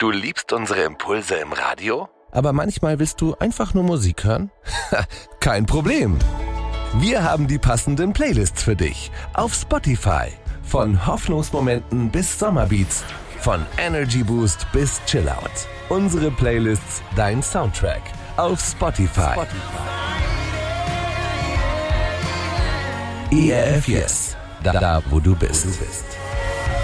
Du liebst unsere Impulse im Radio? Aber manchmal willst du einfach nur Musik hören? Kein Problem. Wir haben die passenden Playlists für dich auf Spotify. Von Hoffnungsmomenten bis Sommerbeats, von Energy Boost bis Chillout. Unsere Playlists, dein Soundtrack auf Spotify. ERF Yes, da wo du bist.